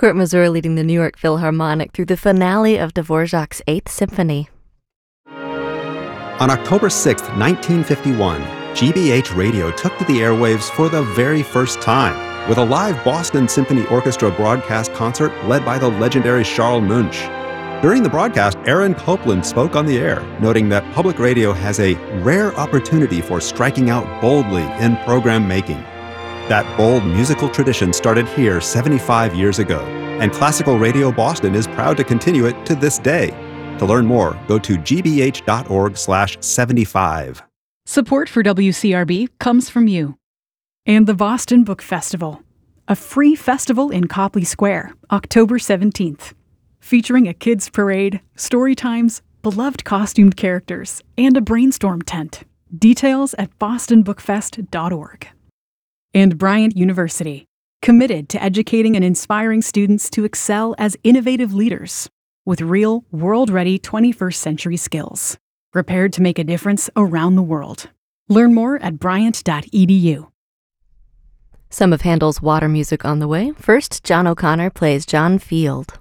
Kurt Masur leading the New York Philharmonic through the finale of Dvorak's Eighth Symphony. On October 6, 1951, GBH Radio took to the airwaves for the very first time with a live Boston Symphony Orchestra broadcast concert led by the legendary Charles Munch. During the broadcast, Aaron Copland spoke on the air, noting that public radio has a rare opportunity for striking out boldly in program making. That bold musical tradition started here 75 years ago, and Classical Radio Boston is proud to continue it to this day. To learn more, go to gbh.org/75. Support for WCRB comes from you. And the Boston Book Festival, a free festival in Copley Square, October 17th. Featuring a kids' parade, story times, beloved costumed characters, and a brainstorm tent. Details at bostonbookfest.org. And Bryant University, committed to educating and inspiring students to excel as innovative leaders with real, world-ready 21st century skills, prepared to make a difference around the world. Learn more at bryant.edu. Some of Handel's water music on the way. First, John O'Connor plays John Field.